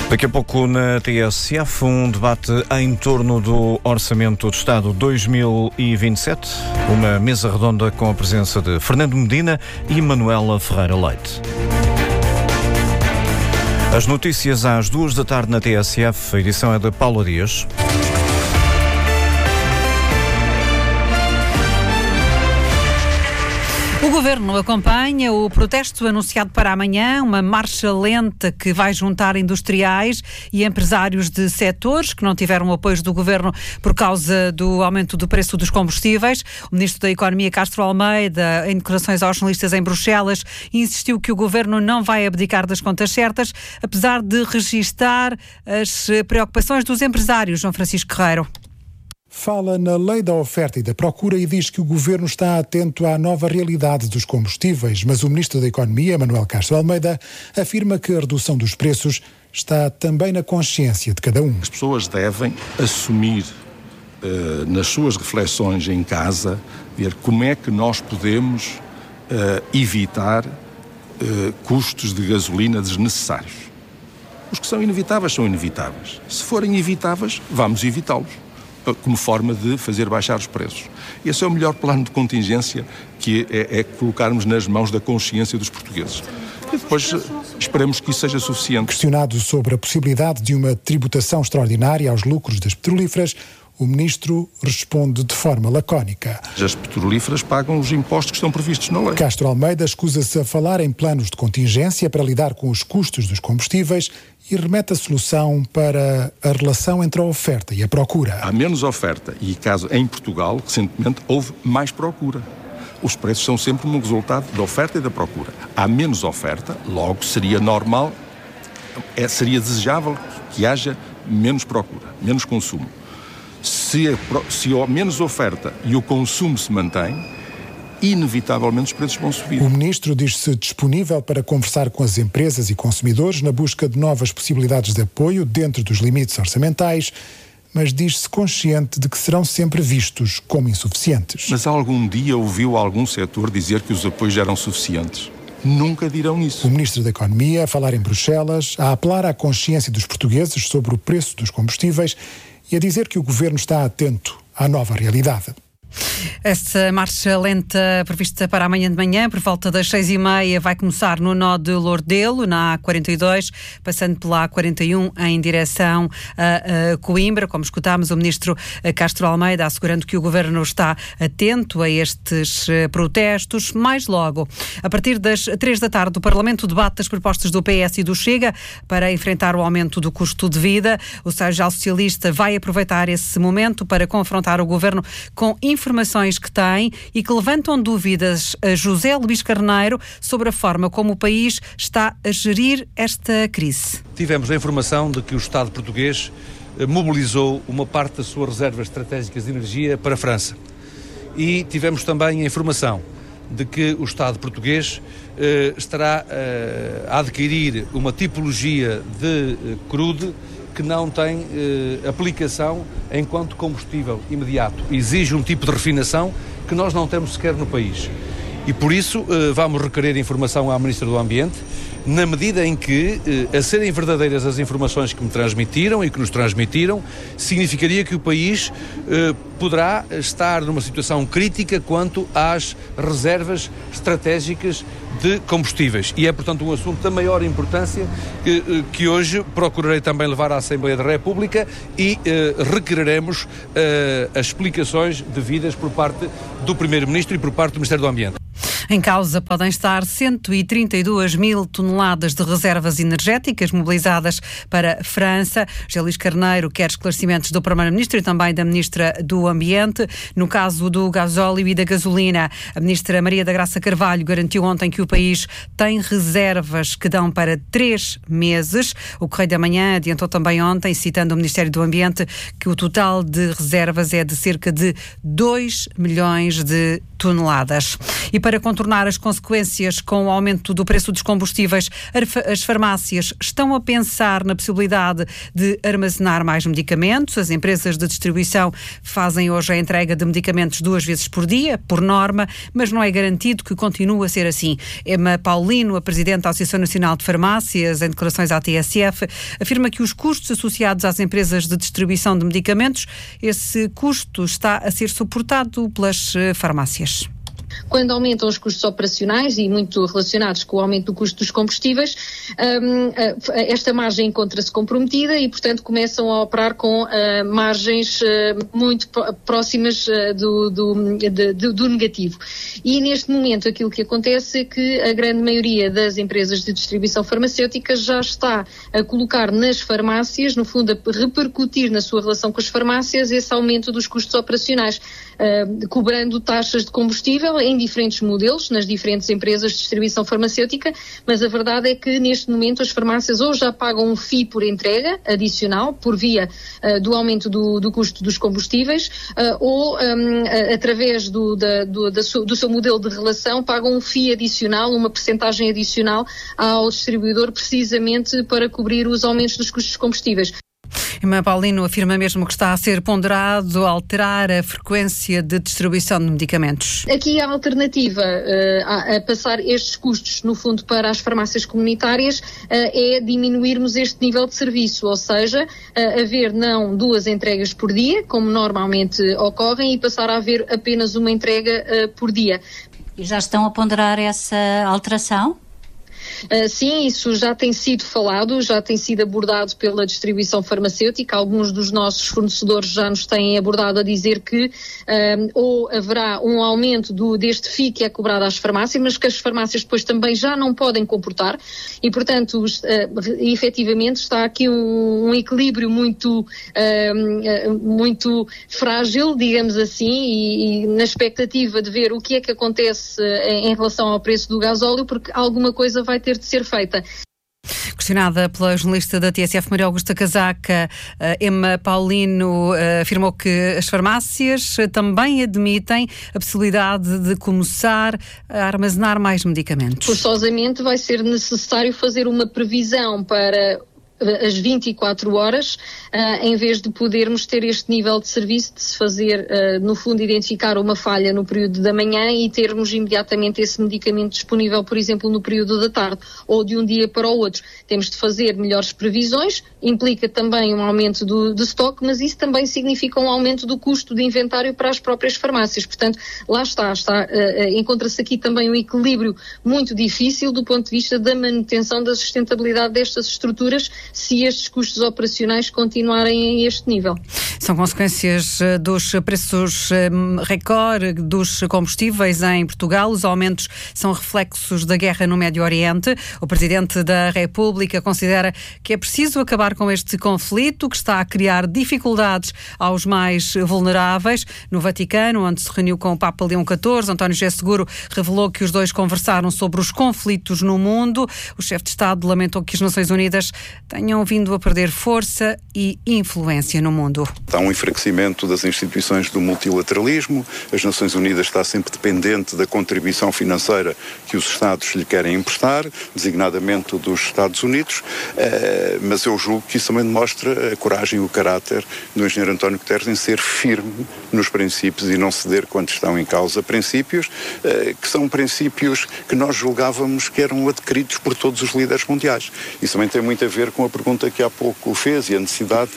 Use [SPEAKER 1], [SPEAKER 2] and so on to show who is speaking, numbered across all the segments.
[SPEAKER 1] Daqui a pouco na TSF, um debate em torno do Orçamento do Estado 2027, uma mesa redonda com a presença de Fernando Medina e Manuela Ferreira Leite. As notícias às 14h na TSF, a edição é de Paula Dias.
[SPEAKER 2] O Governo acompanha o protesto anunciado para amanhã, uma marcha lenta que vai juntar industriais e empresários de setores que não tiveram apoio do Governo por causa do aumento do preço dos combustíveis. O Ministro da Economia, Castro Almeida, em declarações aos jornalistas em Bruxelas, insistiu que o Governo não vai abdicar das contas certas, apesar de registar as preocupações dos empresários. João Francisco Guerreiro.
[SPEAKER 3] Fala na lei da oferta e da procura e diz que o Governo está atento à nova realidade dos combustíveis, mas o Ministro da Economia, Manuel Castro Almeida, afirma que a redução dos preços está também na consciência de cada um.
[SPEAKER 4] As pessoas devem assumir nas suas reflexões em casa, ver como é que nós podemos evitar custos de gasolina desnecessários. Os que são inevitáveis são inevitáveis. Se forem evitáveis, vamos evitá-los, como forma de fazer baixar os preços. Esse é o melhor plano de contingência, que é colocarmos nas mãos da consciência dos portugueses. E depois esperemos que isso seja suficiente.
[SPEAKER 3] Questionado sobre a possibilidade de uma tributação extraordinária aos lucros das petrolíferas, o Ministro responde de forma lacónica.
[SPEAKER 4] As petrolíferas pagam os impostos que estão previstos na lei.
[SPEAKER 3] Castro Almeida escusa-se a falar em planos de contingência para lidar com os custos dos combustíveis e remete a solução para a relação entre a oferta e a procura.
[SPEAKER 4] Há menos oferta e, caso em Portugal, recentemente, houve mais procura. Os preços são sempre um resultado da oferta e da procura. Há menos oferta, logo seria normal, seria desejável que haja menos procura, menos consumo. Se há menos oferta e o consumo se mantém, inevitavelmente os preços vão subir.
[SPEAKER 3] O Ministro diz-se disponível para conversar com as empresas e consumidores na busca de novas possibilidades de apoio dentro dos limites orçamentais, mas diz-se consciente de que serão sempre vistos como insuficientes.
[SPEAKER 4] Mas algum dia ouviu algum setor dizer que os apoios eram suficientes? Nunca dirão isso.
[SPEAKER 3] O Ministro da Economia a falar em Bruxelas, a apelar à consciência dos portugueses sobre o preço dos combustíveis e a dizer que o Governo está atento à nova realidade.
[SPEAKER 2] Esta marcha lenta prevista para amanhã de manhã, por volta das 6h30, vai começar no nó de Lordelo, na A42, passando pela A41 em direção a Coimbra. Como escutámos, o Ministro Castro Almeida assegurando que o Governo está atento a estes protestos. Mais logo, a partir das 3 da tarde, o Parlamento debate as propostas do PS e do Chega para enfrentar o aumento do custo de vida. O Secretariado Socialista vai aproveitar esse momento para confrontar o Governo com informações que tem e que levantam dúvidas a José Luís Carneiro sobre a forma como o país está a gerir esta crise.
[SPEAKER 5] Tivemos a informação de que o Estado português mobilizou uma parte das suas reservas estratégicas de energia para a França. E tivemos também a informação de que o Estado português estará a adquirir uma tipologia de crude que não tem aplicação enquanto combustível imediato. Exige um tipo de refinação que nós não temos sequer no país. E por isso vamos requerer informação à Ministra do Ambiente, na medida em que, a serem verdadeiras as informações que me transmitiram e que nos transmitiram, significaria que o país poderá estar numa situação crítica quanto às reservas estratégicas de combustíveis. E é, portanto, um assunto da maior importância que hoje procurarei também levar à Assembleia da República e requereremos as explicações devidas por parte do Primeiro-Ministro e por parte do Ministério do Ambiente.
[SPEAKER 2] Em causa podem estar 132 mil toneladas de reservas energéticas mobilizadas para a França. José Luís Carneiro quer esclarecimentos do Primeiro-Ministro e também da Ministra do Ambiente. No caso do gasóleo e da gasolina, a Ministra Maria da Graça Carvalho garantiu ontem que o país tem reservas que dão para 3 meses. O Correio da Manhã adiantou também ontem, citando o Ministério do Ambiente, que o total de reservas é de cerca de 2 milhões de toneladas. E para contornar contornar as consequências com o aumento do preço dos combustíveis, as farmácias estão a pensar na possibilidade de armazenar mais medicamentos. As empresas de distribuição fazem hoje a entrega de medicamentos 2 vezes por dia, por norma, mas não é garantido que continue a ser assim. Emma Paulino, a Presidente da Associação Nacional de Farmácias, em declarações à TSF, afirma que os custos associados às empresas de distribuição de medicamentos, esse custo está a ser suportado pelas farmácias.
[SPEAKER 6] Quando aumentam os custos operacionais e muito relacionados com o aumento do custo dos combustíveis, esta margem encontra-se comprometida e, portanto, começam a operar com margens muito próximas do negativo. E, neste momento, aquilo que acontece é que a grande maioria das empresas de distribuição farmacêutica já está a colocar nas farmácias, no fundo, a repercutir na sua relação com as farmácias esse aumento dos custos operacionais, cobrando taxas de combustível em diferentes modelos, nas diferentes empresas de distribuição farmacêutica, mas a verdade é que neste momento as farmácias ou já pagam um FII por entrega adicional, por via do aumento do custo dos combustíveis, ou através do seu modelo de relação pagam um FII adicional, uma percentagem adicional ao distribuidor, precisamente para cobrir os aumentos dos custos dos combustíveis.
[SPEAKER 2] Emma Paulino afirma mesmo que está a ser ponderado alterar a frequência de distribuição de medicamentos.
[SPEAKER 6] Aqui a alternativa a passar estes custos, no fundo, para as farmácias comunitárias é diminuirmos este nível de serviço, ou seja, haver não 2 entregas por dia, como normalmente ocorrem, e passar a haver apenas uma entrega por dia.
[SPEAKER 7] E já estão a ponderar essa alteração?
[SPEAKER 6] Sim, isso já tem sido falado, já tem sido abordado pela distribuição farmacêutica. Alguns dos nossos fornecedores já nos têm abordado a dizer que ou haverá um aumento deste FII que é cobrado às farmácias, mas que as farmácias depois também já não podem comportar e, portanto, efetivamente está aqui um equilíbrio muito frágil, digamos assim, e na expectativa de ver o que é que acontece em relação ao preço do gasóleo, porque alguma coisa vai ter de ser feita.
[SPEAKER 2] Questionada pela jornalista da TSF Maria Augusta Casaca, Emma Paulino afirmou que as farmácias também admitem a possibilidade de começar a armazenar mais medicamentos.
[SPEAKER 6] Forçosamente vai ser necessário fazer uma previsão para as 24 horas, em vez de podermos ter este nível de serviço, de se fazer, no fundo, identificar uma falha no período da manhã e termos imediatamente esse medicamento disponível, por exemplo, no período da tarde ou de um dia para o outro. Temos de fazer melhores previsões, implica também um aumento do estoque, mas isso também significa um aumento do custo de inventário para as próprias farmácias. Portanto, lá encontra-se aqui também um equilíbrio muito difícil do ponto de vista da manutenção da sustentabilidade destas estruturas, se estes custos operacionais continuarem a este nível.
[SPEAKER 2] São consequências dos preços recorde dos combustíveis em Portugal. Os aumentos são reflexos da guerra no Médio Oriente. O Presidente da República considera que é preciso acabar com este conflito que está a criar dificuldades aos mais vulneráveis. No Vaticano, onde se reuniu com o Papa Leão XIV, António José Seguro revelou que os dois conversaram sobre os conflitos no mundo. O chefe de Estado lamentou que as Nações Unidas tenham vindo a perder força e influência no mundo.
[SPEAKER 8] Há um enfraquecimento das instituições do multilateralismo, as Nações Unidas está sempre dependente da contribuição financeira que os Estados lhe querem emprestar, designadamente dos Estados Unidos, mas eu julgo que isso também demonstra a coragem e o caráter do engenheiro António Guterres em ser firme nos princípios e não ceder quando estão em causa princípios, que são princípios que nós julgávamos que eram adquiridos por todos os líderes mundiais. Isso também tem muito a ver com a pergunta que há pouco fez e a necessidade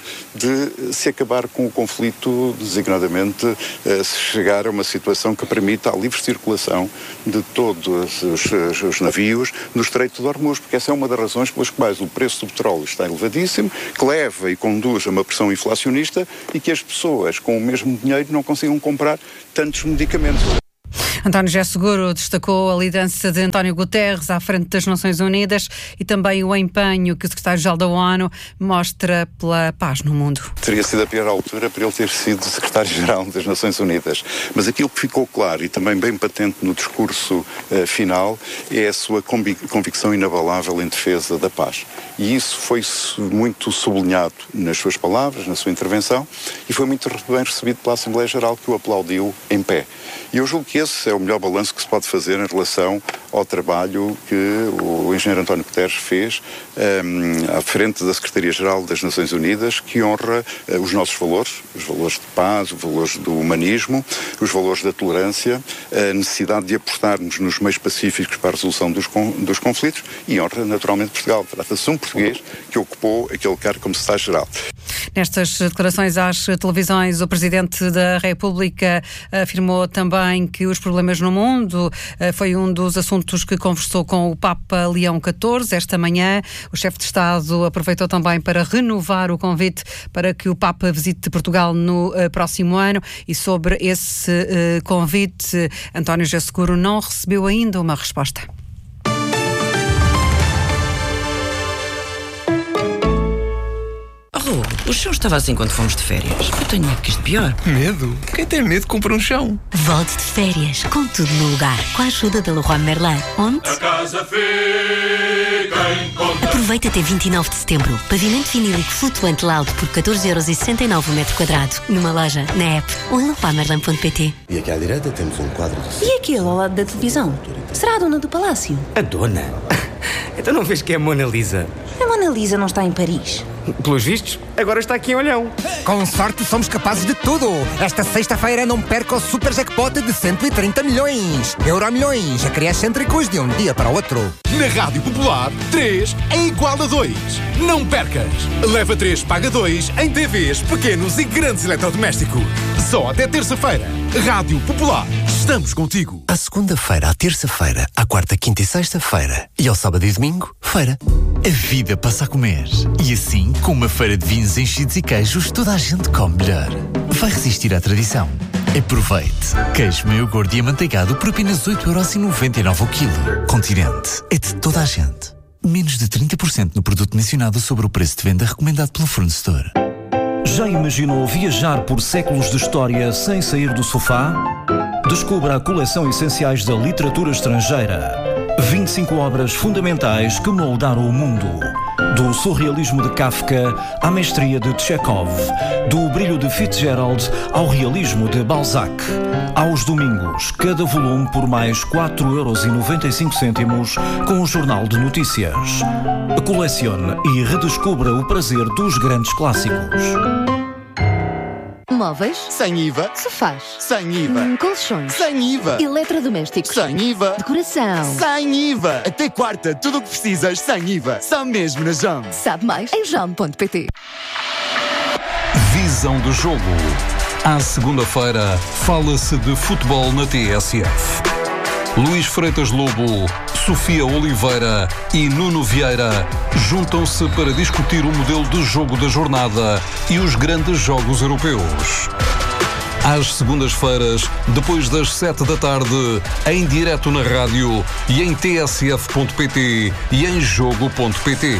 [SPEAKER 8] de se acabar com o conflito, designadamente se chegar a uma situação que permita a livre circulação de todos os navios no Estreito de Hormuz, porque essa é uma das razões pelas quais o preço do petróleo está elevadíssimo, que leva e conduz a uma pressão inflacionista e que as pessoas com o mesmo dinheiro não consigam comprar tantos medicamentos.
[SPEAKER 2] António José Seguro destacou a liderança de António Guterres à frente das Nações Unidas e também o empenho que o secretário-geral da ONU mostra pela paz no mundo.
[SPEAKER 8] Teria sido a pior altura para ele ter sido secretário-geral das Nações Unidas, mas aquilo que ficou claro e também bem patente no discurso final é a sua convicção inabalável em defesa da paz. E isso foi muito sublinhado nas suas palavras, na sua intervenção, e foi muito bem recebido pela Assembleia Geral, que o aplaudiu em pé. E eu julgo que esse é o melhor balanço que se pode fazer em relação ao trabalho que o engenheiro António Guterres fez à frente da Secretaria-Geral das Nações Unidas, que honra os nossos valores, os valores de paz, os valores do humanismo, os valores da tolerância, a necessidade de apostarmos nos meios pacíficos para a resolução dos conflitos e honra naturalmente Portugal. Trata-se de um português que ocupou aquele cargo como secretário-geral.
[SPEAKER 2] Nestas declarações às televisões, o Presidente da República afirmou também que os problemas no mundo foi um dos assuntos que conversou com o Papa Leão XIV esta manhã. O chefe de Estado aproveitou também para renovar o convite para que o Papa visite Portugal no próximo ano e sobre esse convite, António José Seguro não recebeu ainda uma resposta.
[SPEAKER 9] O chão estava assim quando fomos de férias. Eu tenho medo que isto pior.
[SPEAKER 10] Medo? Quem tem medo compra um chão.
[SPEAKER 11] Volte de férias com tudo no lugar, com a ajuda da Leroy Merlin. Onde?
[SPEAKER 12] A casa fica em conta.
[SPEAKER 11] Aproveita até 29 de setembro. Pavimento vinílico flutuante Loud por 14,69€ o metro quadrado. Numa loja, na app ou em leroymerlin.pt.
[SPEAKER 13] E aqui à direita temos um quadro de...
[SPEAKER 14] E aquele ao lado da televisão? Será a dona do palácio?
[SPEAKER 9] A dona? Então não vês que é a Mona Lisa?
[SPEAKER 14] A Mona Lisa não está em Paris.
[SPEAKER 9] Pelos vistos, agora está aqui em Olhão.
[SPEAKER 15] Com sorte somos capazes de tudo. Esta sexta-feira não perca o super jackpot de 130 milhões. Euromilhões, acrescêntricos de um dia para o outro.
[SPEAKER 16] Na Rádio Popular, 3 é igual a 2. Não percas. Leva 3, paga 2 em TVs, pequenos e grandes eletrodomésticos. Só até terça-feira. Rádio Popular. Estamos contigo.
[SPEAKER 17] À segunda-feira, à terça-feira, à quarta, quinta e sexta-feira e ao sábado e domingo, feira. A vida passa a comer. E assim, com uma feira de vinhos enchidos e queijos, toda a gente come melhor. Vai resistir à tradição. Aproveite. Queijo meio gordo e amanteigado por apenas 8,99€ o quilo. Continente. É de toda a gente. Menos de 30% no produto mencionado sobre o preço de venda recomendado pelo fornecedor.
[SPEAKER 18] Já imaginou viajar por séculos de história sem sair do sofá? Descubra a coleção Essenciais da Literatura Estrangeira. 25 obras fundamentais que moldaram o mundo. Do surrealismo de Kafka à mestria de Chekhov. Do brilho de Fitzgerald ao realismo de Balzac. Aos domingos, cada volume por mais 4,95€ com o Jornal de Notícias. Colecione e redescubra o prazer dos grandes clássicos.
[SPEAKER 19] Móveis?
[SPEAKER 20] Sem IVA.
[SPEAKER 19] Sofás?
[SPEAKER 20] Sem IVA.
[SPEAKER 19] Colchões?
[SPEAKER 20] Sem IVA.
[SPEAKER 19] Eletrodomésticos?
[SPEAKER 20] Sem IVA.
[SPEAKER 19] Decoração?
[SPEAKER 20] Sem IVA. Até quarta, tudo o que precisas sem IVA. Só mesmo na JAM.
[SPEAKER 19] Sabe mais em jam.pt.
[SPEAKER 21] Visão do jogo. À segunda-feira, fala-se de futebol na TSF. Luís Freitas Lobo, Sofia Oliveira e Nuno Vieira juntam-se para discutir o modelo de jogo da jornada e os grandes jogos europeus. Às segundas-feiras, depois das 7 da tarde, em direto na rádio e em tsf.pt e em jogo.pt.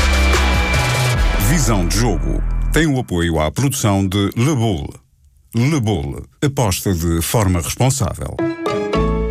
[SPEAKER 22] Visão de jogo tem o apoio à produção de Le Boule. Le Boule, aposta de forma responsável.